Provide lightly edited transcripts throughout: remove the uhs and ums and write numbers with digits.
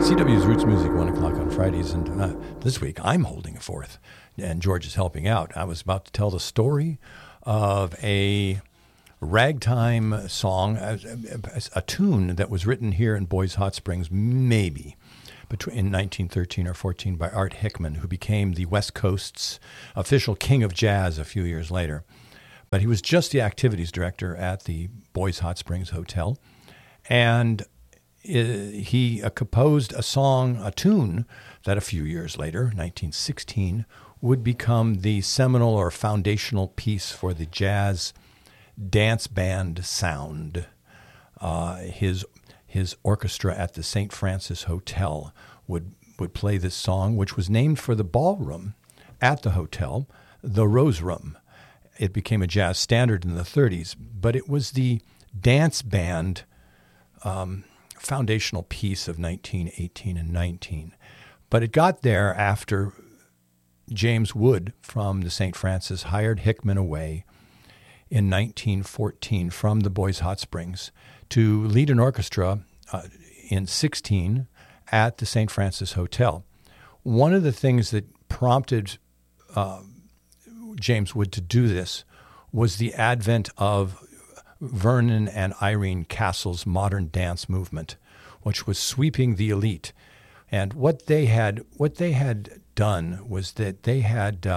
CW's Roots Music, 1 o'clock on Fridays, and this week I'm holding a fourth, and George is helping out. I was about to tell the story of a ragtime song, a tune that was written here in Boys Hot Springs, maybe in 1913 or 14 by Art Hickman, who became the West Coast's official king of jazz a few years later. But he was just the activities director at the Boys Hot Springs Hotel, and he composed a tune that a few years later, 1916, would become the seminal or foundational piece for the jazz dance band sound. His orchestra at the St. Francis Hotel would play this song, which was named for the ballroom at the hotel, the Rose Room. It became a jazz standard in the 30s, but it was the dance band foundational piece of 1918 and 19. But it got there after James Wood from the St. Francis hired Hickman away in 1914 from the Boys Hot Springs to lead an orchestra in 16 at the St. Francis Hotel. One of the things that prompted James Wood to do this was the advent of Vernon and Irene Castle's modern dance movement, which was sweeping the elite. And what they had done was that they had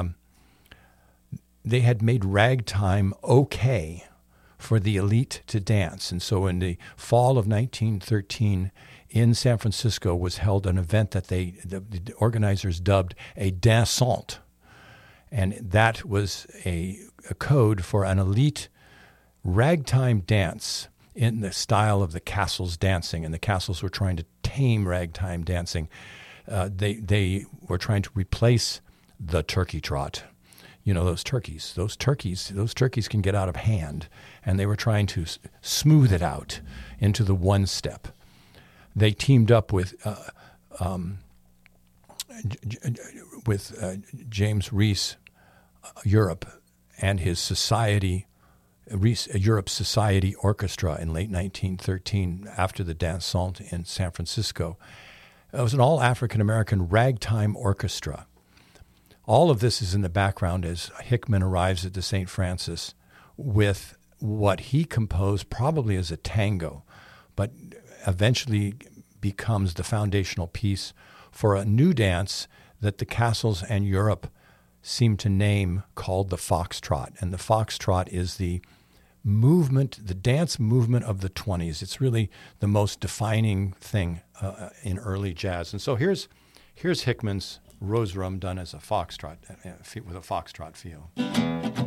made ragtime okay for the elite to dance. And so in the fall of 1913 in San Francisco was held an event that the organizers dubbed a dansante. And that was a code for an elite ragtime dance in the style of the Castles dancing. And the Castles were trying to tame ragtime dancing. They were trying to replace the turkey trot. You know, those turkeys can get out of hand, and they were trying to smooth it out into the one step. They teamed up with James Reese Europe and his Europe Society Orchestra in late 1913 after the dansante in San Francisco. It was an all-African-American ragtime orchestra. All of this is in the background as Hickman arrives at the St. Francis with what he composed probably as a tango, but eventually becomes the foundational piece for a new dance that the Castles and Europe seem to name called the foxtrot. And the foxtrot is the movement, the dance movement of the 20s. It's really the most defining thing in early jazz. And so here's Hickman's Rose Room done as a foxtrot, with a foxtrot feel.